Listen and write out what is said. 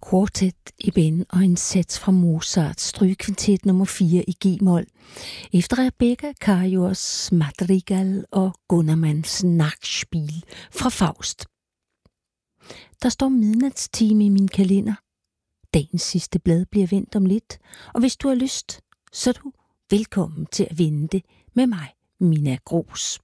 Quartet i Ben og en sats fra Mozarts strygekvintet nummer 4 i G-mol, efter Rebecca Carrios Madrigal og Gundermanns Nachspiel fra Faust. Der står midnatstime i min kalender. Dagens sidste blad bliver vendt om lidt, og hvis du har lyst, så er du velkommen til at vende det med mig, Mina Gros.